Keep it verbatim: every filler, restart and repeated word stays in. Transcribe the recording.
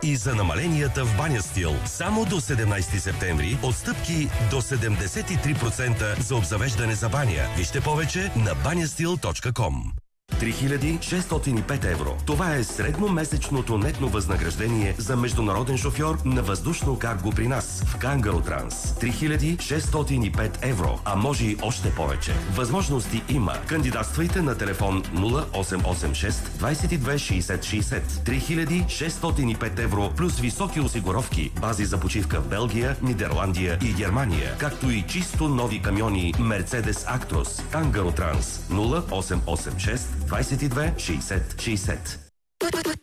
и за намаленията в Баня Стил. Само до седемнайсети септември отстъпки до седемдесет и три процента за обзавеждане за баня. Вижте повече на банястил точка ком. три хиляди шестстотин и пет евро. Това е средномесечното нетно възнаграждение за международен шофьор на въздушно карго при нас в Кангаротранс. три хиляди шестстотин и пет евро, а може и още повече. Възможности има. Кандидатствайте на телефон нула осем осем шест двайсет и две шейсет шейсет. три хиляди шестстотин и пет евро плюс високи осигуровки, бази за почивка в Белгия, Нидерландия и Германия, както и чисто нови камиони Mercedes Actros. Кангаротранс нула осем осем шест двайсет и две шейсет шейсет.